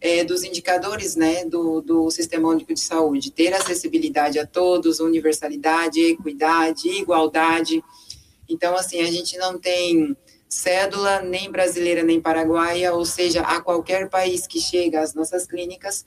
dos indicadores, né, do Sistema Único de Saúde, ter acessibilidade a todos, universalidade, equidade, igualdade. Então, assim, a gente não tem cédula nem brasileira nem paraguaia, ou seja, a qualquer país que chega às nossas clínicas,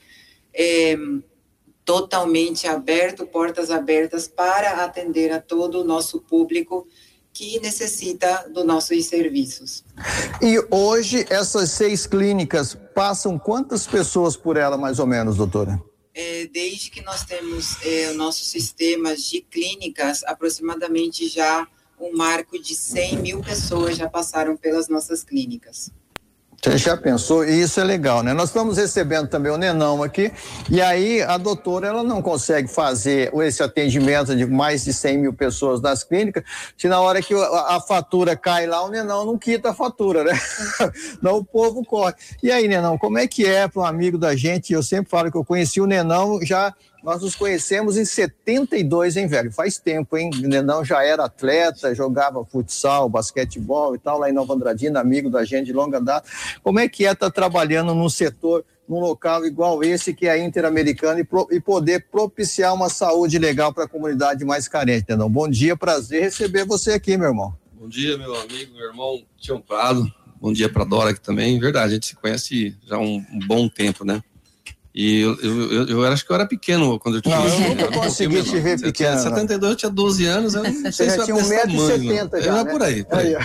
totalmente aberto, portas abertas para atender a todo o nosso público que necessita dos nossos serviços. E hoje essas 6 clínicas passam quantas pessoas por ela, mais ou menos, doutora? Desde que nós temos nossos sistemas de clínicas, aproximadamente já um marco de 100 mil pessoas já passaram pelas nossas clínicas. Você já pensou? E isso é legal, né? Nós estamos recebendo também o Nenão aqui, e aí a doutora, ela não consegue fazer esse atendimento de mais de 100 mil pessoas nas clínicas, se na hora que a fatura cai lá, o Nenão não quita a fatura, né? Não, o povo corre. E aí, Nenão, como é que é para um amigo da gente? Eu sempre falo que eu conheci o Nenão já... Nós nos conhecemos em 72, hein, velho? Faz tempo, hein? O Nenão já era atleta, jogava futsal, basquetebol e tal, lá em Nova Andradina, amigo da gente de longa data. Como é que é estar trabalhando num setor, num local igual esse, que é a Interamericana, e poder propiciar uma saúde legal para a comunidade mais carente, Nenão? Bom dia, prazer receber você aqui, meu irmão. Bom dia, meu amigo, meu irmão Tião Prado. Bom dia para Dora aqui também. Verdade, a gente se conhece já há um bom tempo, né? E eu acho que eu era pequeno quando eu tinha... Não, eu nunca consegui te ver pequeno. Em 72 eu tinha 12 anos, eu não sei se eu tinha 1,70 m já, né? Por aí.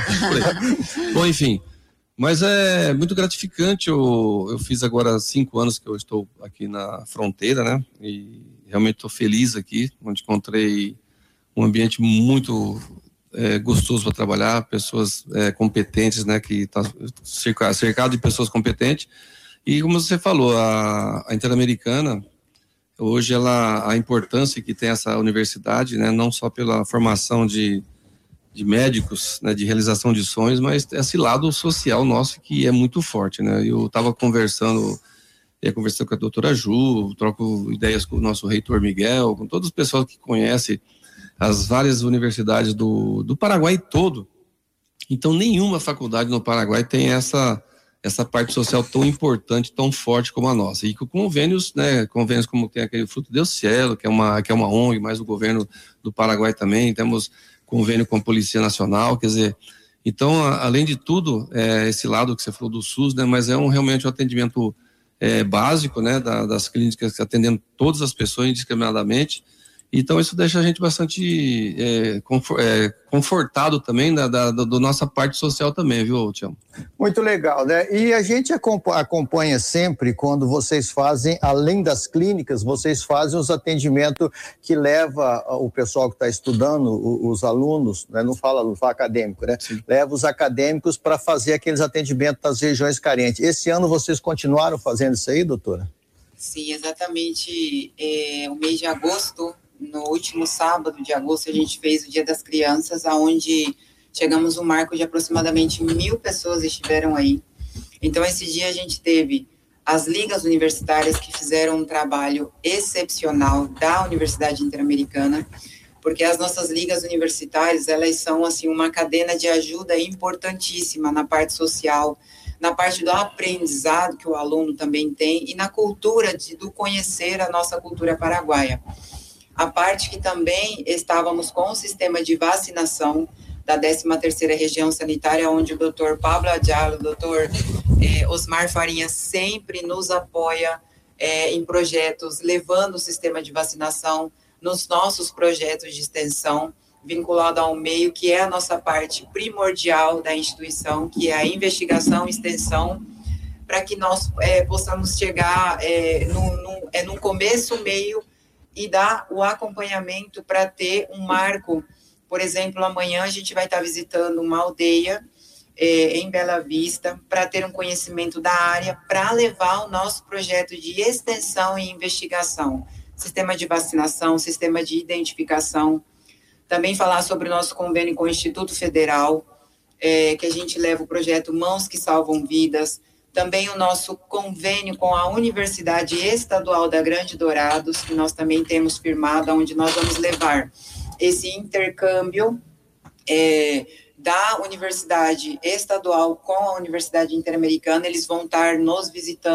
Bom, enfim, mas é muito gratificante. Eu fiz agora 5 anos que eu estou aqui na fronteira, né? E realmente estou feliz aqui, onde encontrei um ambiente muito gostoso para trabalhar, pessoas competentes, né? Que está cercado de pessoas competentes. E como você falou, a Interamericana, hoje a importância que tem essa universidade, né, não só pela formação de médicos, né, de realização de sonhos, mas esse lado social nosso que é muito forte, né? Eu estava conversando com a doutora Ju, troco ideias com o nosso reitor Miguel, com todas as pessoas que conhecem as várias universidades do Paraguai todo. Então, nenhuma faculdade no Paraguai tem essa parte social tão importante, tão forte como a nossa. E com convênios, né, convênios como tem aquele Fruto do Cielo, que é uma ONG, mas o governo do Paraguai também, temos convênio com a Polícia Nacional, quer dizer, então, além de tudo, esse lado que você falou do SUS, né, mas realmente um atendimento básico, né, das clínicas atendendo todas as pessoas indiscriminadamente. Então, isso deixa a gente bastante confortado também da nossa parte social também, viu, Tião? Muito legal, né? E a gente acompanha sempre quando vocês fazem, além das clínicas, vocês fazem os atendimentos que leva o pessoal que está estudando, os alunos, né? Não fala acadêmico, né? Sim. Leva os acadêmicos para fazer aqueles atendimentos das regiões carentes. Esse ano vocês continuaram fazendo isso aí, doutora? Sim, exatamente. O mês de agosto, no último sábado de agosto, a gente fez o Dia das Crianças, onde chegamos um marco de aproximadamente 1.000 pessoas estiveram aí. Então, esse dia a gente teve as ligas universitárias que fizeram um trabalho excepcional da Universidade Interamericana, porque as nossas ligas universitárias, elas são, assim, uma cadena de ajuda importantíssima na parte social, na parte do aprendizado que o aluno também tem e na cultura do conhecer a nossa cultura paraguaia. A parte que também estávamos com o sistema de vacinação da 13ª Região Sanitária, onde o doutor Pablo Adjalo, o doutor Osmar Farinha sempre nos apoia em projetos, levando o sistema de vacinação nos nossos projetos de extensão, vinculado ao meio, que é a nossa parte primordial da instituição, que é a investigação e extensão, para que nós possamos chegar no começo, meio, e dar o acompanhamento para ter um marco. Por exemplo, amanhã a gente vai estar visitando uma aldeia em Bela Vista para ter um conhecimento da área, para levar o nosso projeto de extensão e investigação, sistema de vacinação, sistema de identificação, também falar sobre o nosso convênio com o Instituto Federal, que a gente leva o projeto Mãos que Salvam Vidas, também o nosso convênio com a Universidade Estadual da Grande Dourados, que nós também temos firmado, onde nós vamos levar esse intercâmbio da Universidade Estadual com a Universidade Interamericana. Eles vão estar nos visitando